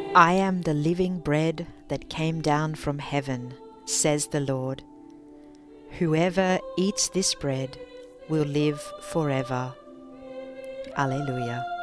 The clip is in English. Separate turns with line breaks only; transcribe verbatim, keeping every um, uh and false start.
I am the living bread that came down from heaven, says the Lord. Whoever eats this bread will live forever. Alleluia.